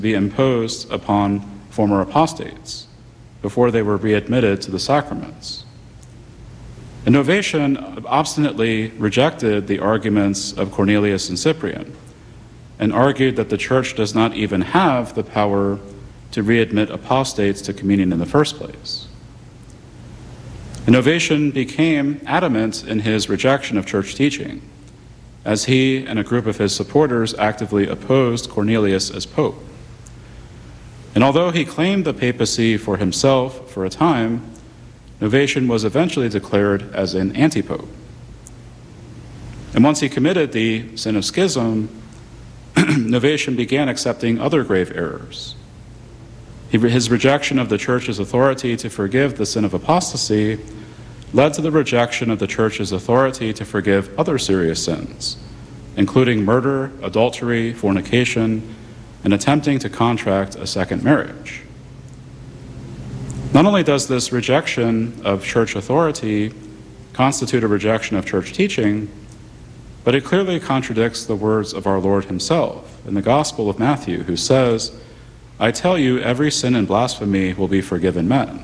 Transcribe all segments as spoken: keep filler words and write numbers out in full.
be imposed upon former apostates before they were readmitted to the sacraments. And Novatian obstinately rejected the arguments of Cornelius and Cyprian and argued that the church does not even have the power to readmit apostates to communion in the first place. And Novatian became adamant in his rejection of church teaching, as he and a group of his supporters actively opposed Cornelius as pope. And although he claimed the papacy for himself for a time, Novatian was eventually declared as an antipope. And once he committed the sin of schism, Novatian began accepting other grave errors. He, his rejection of the church's authority to forgive the sin of apostasy led to the rejection of the church's authority to forgive other serious sins, including murder, adultery, fornication, and attempting to contract a second marriage. Not only does this rejection of church authority constitute a rejection of church teaching, but it clearly contradicts the words of our Lord himself in the Gospel of Matthew, who says, "I tell you, every sin and blasphemy will be forgiven men."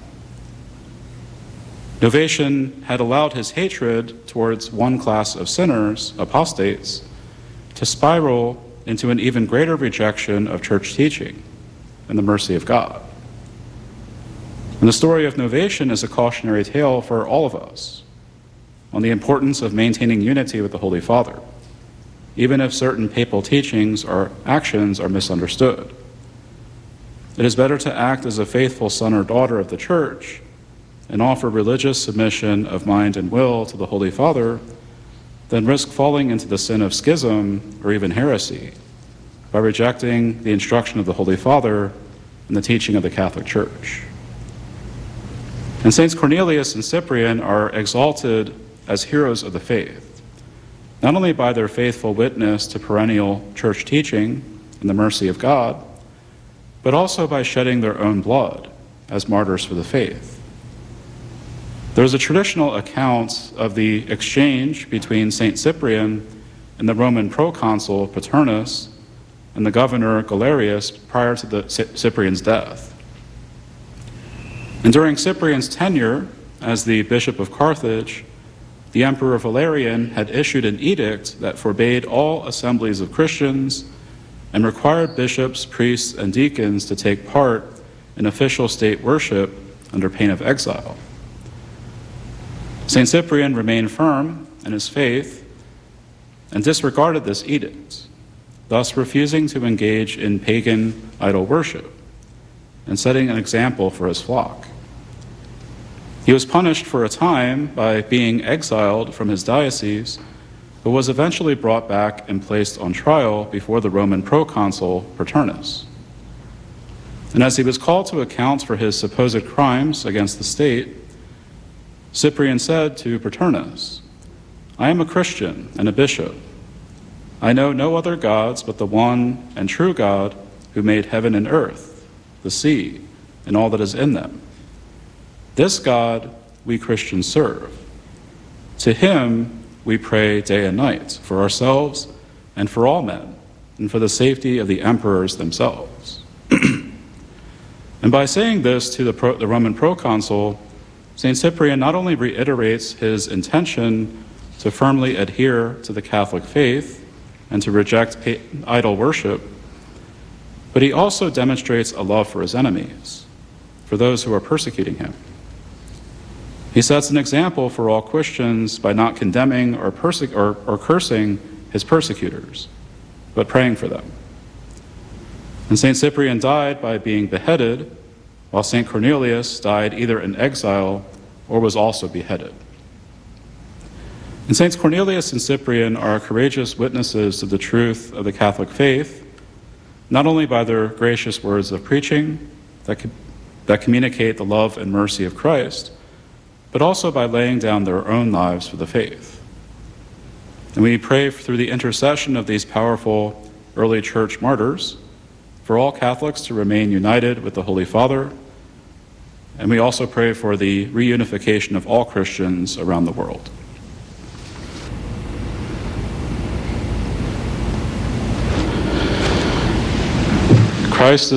Novatian had allowed his hatred towards one class of sinners, apostates, to spiral into an even greater rejection of church teaching and the mercy of God. And the story of Novatian is a cautionary tale for all of us on the importance of maintaining unity with the Holy Father, even if certain papal teachings or actions are misunderstood. It is better to act as a faithful son or daughter of the Church and offer religious submission of mind and will to the Holy Father than risk falling into the sin of schism or even heresy by rejecting the instruction of the Holy Father and the teaching of the Catholic Church. And Saints Cornelius and Cyprian are exalted as heroes of the faith, not only by their faithful witness to perennial church teaching and the mercy of God, but also by shedding their own blood as martyrs for the faith. There's a traditional account of the exchange between Saint Cyprian and the Roman proconsul Paternus and the governor Galerius prior to the Cyprian's death. And during Cyprian's tenure as the Bishop of Carthage, the Emperor Valerian had issued an edict that forbade all assemblies of Christians and required bishops, priests, and deacons to take part in official state worship under pain of exile. Saint Cyprian remained firm in his faith and disregarded this edict, thus refusing to engage in pagan idol worship and setting an example for his flock. He was punished for a time by being exiled from his diocese, but was eventually brought back and placed on trial before the Roman proconsul Paternus. And as he was called to account for his supposed crimes against the state, Cyprian said to Paternus, "I am a Christian and a bishop. I know no other gods but the one and true God who made heaven and earth, the sea, and all that is in them. This God we Christians serve. To him we pray day and night, for ourselves and for all men, and for the safety of the emperors themselves." And by saying this to the, pro, the Roman proconsul, Saint Cyprian not only reiterates his intention to firmly adhere to the Catholic faith and to reject pa- idol worship, but he also demonstrates a love for his enemies, for those who are persecuting him. He sets an example for all Christians by not condemning or, perse- or, or cursing his persecutors, but praying for them. And Saint Cyprian died by being beheaded, while Saint Cornelius died either in exile or was also beheaded. And Saints Cornelius and Cyprian are courageous witnesses to the truth of the Catholic faith, not only by their gracious words of preaching that, co- that communicate the love and mercy of Christ, but also by laying down their own lives for the faith. And we pray through the intercession of these powerful early church martyrs for all Catholics to remain united with the Holy Father, and we also pray for the reunification of all Christians around the world. Christ